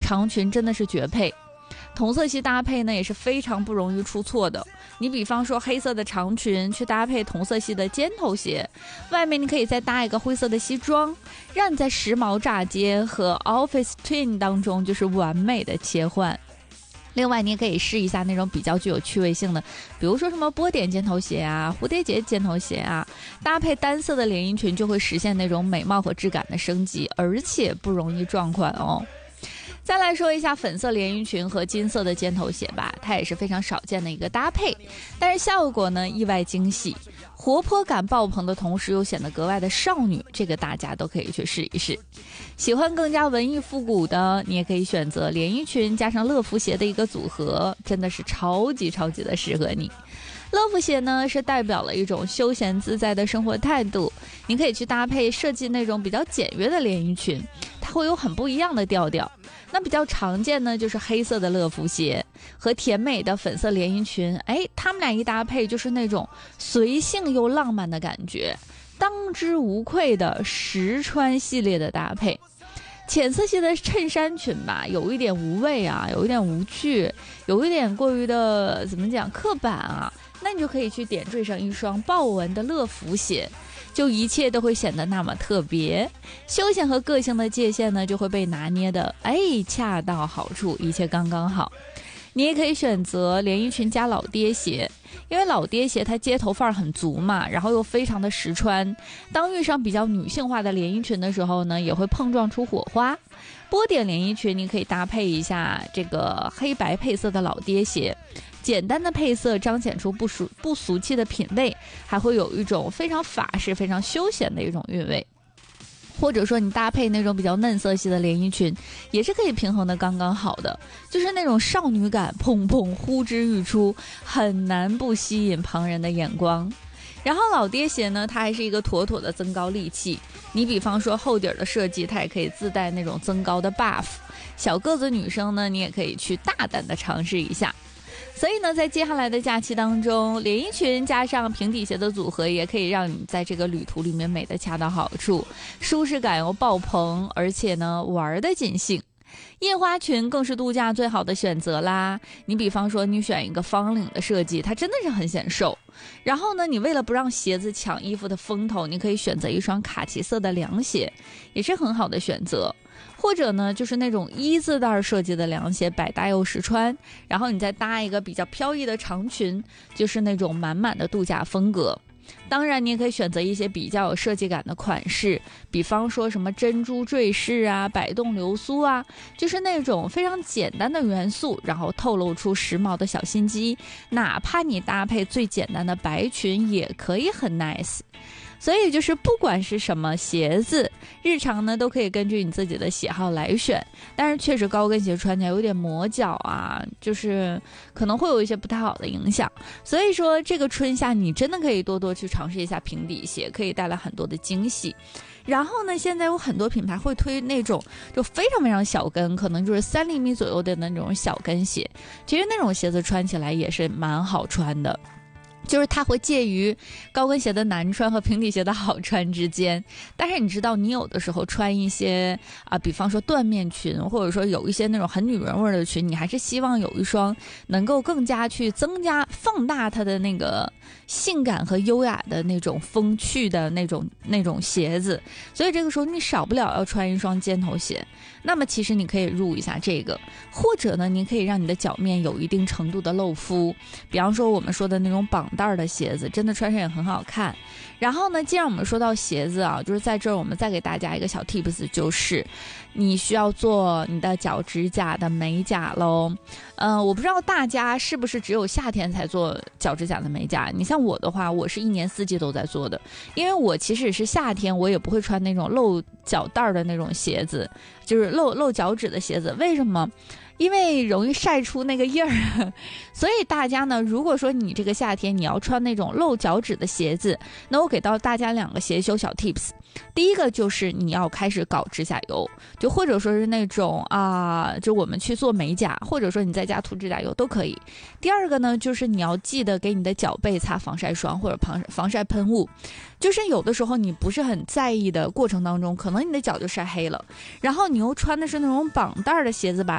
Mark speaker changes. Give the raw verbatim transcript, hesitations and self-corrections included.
Speaker 1: 长裙真的是绝配。同色系搭配呢也是非常不容易出错的，你比方说黑色的长裙去搭配同色系的尖头鞋，外面你可以再搭一个灰色的西装，让你在时髦炸街和 Office Twin 当中就是完美的切换。另外你也可以试一下那种比较具有趣味性的，比如说什么波点尖头鞋啊、蝴蝶结尖头鞋啊，搭配单色的连衣裙就会实现那种美貌和质感的升级，而且不容易撞款哦。再来说一下粉色连衣裙和金色的尖头鞋吧，它也是非常少见的一个搭配，但是效果呢意外惊喜，活泼感爆棚的同时又显得格外的少女，这个大家都可以去试一试。喜欢更加文艺复古的，你也可以选择连衣裙加上乐福鞋的一个组合，真的是超级超级的适合你。乐福鞋呢是代表了一种休闲自在的生活态度，你可以去搭配设计那种比较简约的连衣裙，它会有很不一样的调调。那比较常见呢就是黑色的乐福鞋和甜美的粉色连衣裙，哎，他们俩一搭配就是那种随性又浪漫的感觉，当之无愧的实穿系列的搭配。浅色系的衬衫裙吧，有一点无味啊，有一点无趣，有一点过于的怎么讲刻板啊，那你就可以去点缀上一双豹纹的乐福鞋，就一切都会显得那么特别，休闲和个性的界限呢就会被拿捏的哎恰到好处，一切刚刚好。你也可以选择连衣裙加老爹鞋，因为老爹鞋它街头范儿很足嘛，然后又非常的实穿，当遇上比较女性化的连衣裙的时候呢，也会碰撞出火花。波点连衣裙你可以搭配一下这个黑白配色的老爹鞋，简单的配色彰显出不俗不俗气的品味，还会有一种非常法式非常休闲的一种韵味。或者说你搭配那种比较嫩色系的连衣裙，也是可以平衡的刚刚好的，就是那种少女感砰砰呼之欲出，很难不吸引旁人的眼光。然后老爹鞋呢，它还是一个妥妥的增高利器，你比方说厚底的设计，它也可以自带那种增高的 buff， 小个子女生呢，你也可以去大胆的尝试一下。所以呢，在接下来的假期当中，连衣裙加上平底鞋的组合，也可以让你在这个旅途里面美得恰到好处，舒适感又爆棚，而且呢，玩得尽兴。印花裙更是度假最好的选择啦，你比方说你选一个方领的设计，它真的是很显瘦。然后呢，你为了不让鞋子抢衣服的风头，你可以选择一双卡其色的凉鞋，也是很好的选择。或者呢就是那种一字带设计的凉鞋，百搭又实穿，然后你再搭一个比较飘逸的长裙，就是那种满满的度假风格。当然你也可以选择一些比较有设计感的款式，比方说什么珍珠坠饰啊、摆动流苏啊，就是那种非常简单的元素，然后透露出时髦的小心机，哪怕你搭配最简单的白裙也可以很 nice。所以就是不管是什么鞋子，日常呢都可以根据你自己的喜好来选，但是确实高跟鞋穿起来有点磨脚啊，就是可能会有一些不太好的影响。所以说这个春夏你真的可以多多去尝试一下平底鞋，可以带来很多的惊喜。然后呢，现在有很多品牌会推那种就非常非常小跟，可能就是三厘米左右的那种小跟鞋，其实那种鞋子穿起来也是蛮好穿的，就是它会介于高跟鞋的难穿和平底鞋的好穿之间。但是你知道，你有的时候穿一些啊，比方说缎面裙，或者说有一些那种很女人味的裙，你还是希望有一双能够更加去增加放大它的那个性感和优雅的那种风趣的那种那种鞋子。所以这个时候你少不了要穿一双尖头鞋，那么其实你可以入一下这个，或者呢你可以让你的脚面有一定程度的露肤，比方说我们说的那种绑带的鞋子，真的穿上也很好看。然后呢，既然我们说到鞋子啊，就是在这儿我们再给大家一个小 tips， 就是你需要做你的脚指甲的美甲咯。嗯、呃，我不知道大家是不是只有夏天才做脚指甲的美甲，你像我的话，我是一年四季都在做的，因为我其实是夏天我也不会穿那种露脚带的那种鞋子，就是露露脚趾的鞋子。为什么？因为容易晒出那个印儿，所以大家呢，如果说你这个夏天你要穿那种露脚趾的鞋子，那我给到大家两个鞋修小 tips。第一个就是你要开始搞指甲油，就或者说是那种啊，就我们去做美甲，或者说你在家涂指甲油都可以。第二个呢，就是你要记得给你的脚背擦防晒霜或者防防晒喷雾，就是有的时候你不是很在意的过程当中，可能你的脚就晒黑了，然后你又穿的是那种绑带的鞋子吧，